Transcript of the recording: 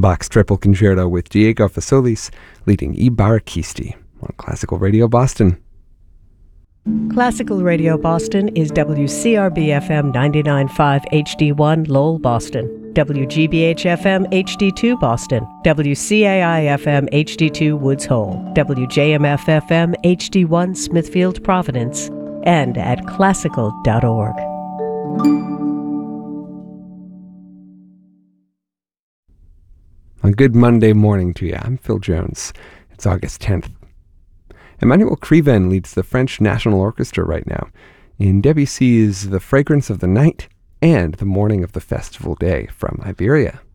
Bach's Triple Concerto with Diego Fasolis leading I Barchisti on Classical Radio Boston. Classical Radio Boston is WCRB-FM 99.5 HD1 Lowell, Boston, WGBH-FM HD2 Boston, WCAI-FM HD2 Woods Hole, WJMF-FM HD1 Smithfield, Providence, and at classical.org. A good Monday morning to you. I'm Phil Jones. It's August 10th. Emmanuel Kriven leads the French National Orchestra right now in Debussy's The Fragrance of the Night and The Morning of the Festival Day from Iberia.